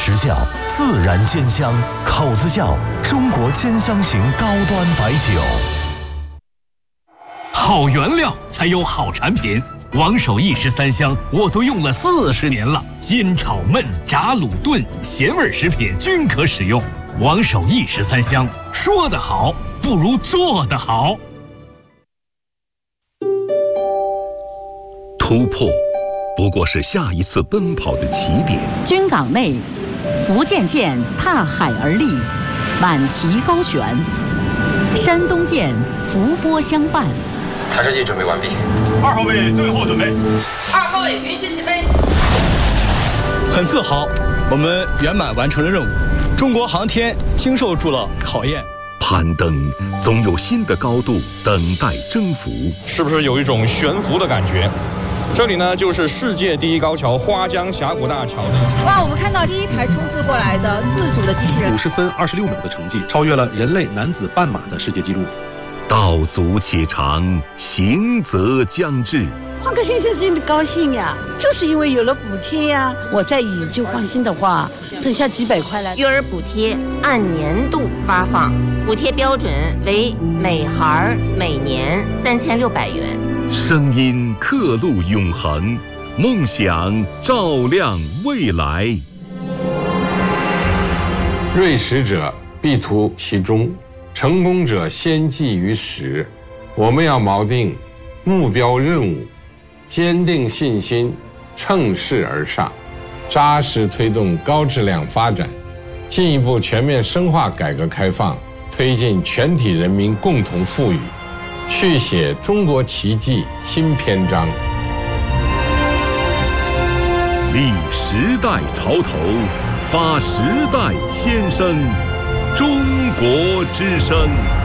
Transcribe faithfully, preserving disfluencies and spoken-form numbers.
时效，自然鲜香，口子窖中国兼香型高端白酒。 好原料才有好产品。王守义十三香我都用了四十年了，煎炒焖炸卤炖咸味食品均可使用。王守义十三香，说得好不如做得好。 突破不过是下一次奔跑的起点。 军港内，福建舰踏海而立，满旗高悬；山东舰伏波相伴。 弹射器准备完毕。 二号位最后准备。 二号位允许起飞。 很自豪，我们圆满完成了任务。中国航天经受住了考验。 攀登总有新的高度等待征服。 是不是有一种悬浮的感觉？这里呢，就是世界第一高桥花江峡谷大桥的。 哇，我们看到第一台冲刺过来的自主的机器人， 五十分二十六秒的成绩，超越了人类男子半马的世界纪录。 道阻且长，行则将至。 换个先生真的高兴呀，就是因为有了补贴呀。我再以旧换新的话，剩下几百块了。 育儿补贴按年度发放，补贴标准为每孩每年三千六百元。 声音刻录永恒，梦想照亮未来。 锐实者必图其中，成功者先记于始。我们要锚定目标任务，坚定信心，乘势而上，扎实推动高质量发展，进一步全面深化改革开放，推进全体人民共同富裕，续写中国奇迹新篇章。 立时代潮头，发时代先声，中国之声。